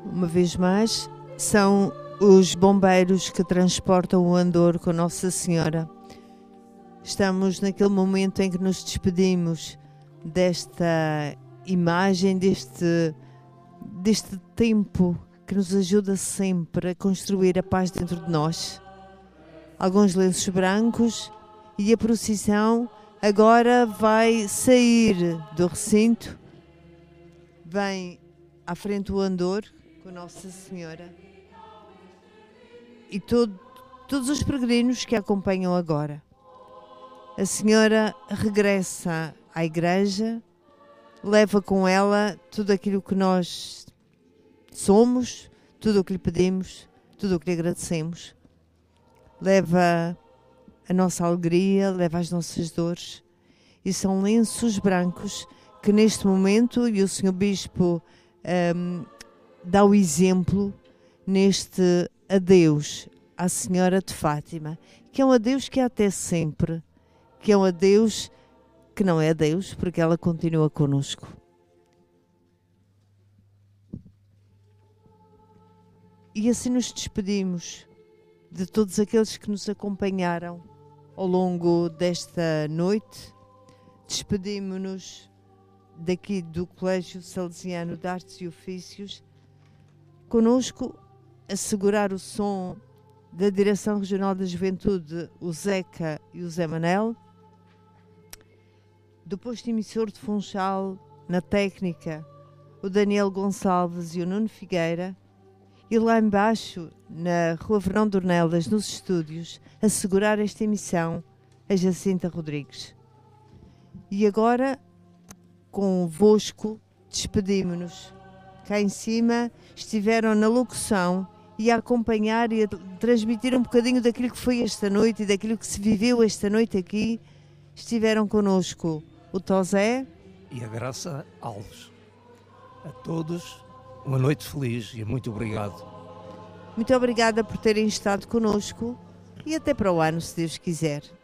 uma vez mais, são os bombeiros que transportam o andor com Nossa Senhora. Estamos naquele momento em que nos despedimos desta imagem, deste tempo que nos ajuda sempre a construir a paz dentro de nós. Alguns lenços brancos e a procissão agora vai sair do recinto, vem à frente o andor com Nossa Senhora e todos os peregrinos que a acompanham agora. A Senhora regressa à igreja, leva com ela tudo aquilo que nós somos, tudo o que lhe pedimos, tudo o que lhe agradecemos. Leva a nossa alegria, leva as nossas dores. E são lenços brancos que neste momento, e o Sr. Bispo dá o exemplo neste adeus à Senhora de Fátima, que é um adeus que é até sempre, que é um adeus que não é adeus, porque ela continua connosco. E assim nos despedimos de todos aqueles que nos acompanharam ao longo desta noite. Despedimos-nos daqui do Colégio Salesiano de Artes e Ofícios. Conosco, a segurar o som da Direção Regional da Juventude, o Zeca e o Zé Manel. Do posto emissor de Funchal, na técnica, o Daniel Gonçalves e o Nuno Figueira. E lá embaixo, na Rua Fernão de Ornelas, nos estúdios, a segurar esta emissão, a Jacinta Rodrigues. E agora, convosco, despedimos-nos. Cá em cima estiveram na locução e a acompanhar e a transmitir um bocadinho daquilo que foi esta noite e daquilo que se viveu esta noite aqui. Estiveram connosco o Tosé e a Graça Alves. A todos, uma noite feliz e muito obrigado. Muito obrigada por terem estado connosco e até para o ano, se Deus quiser.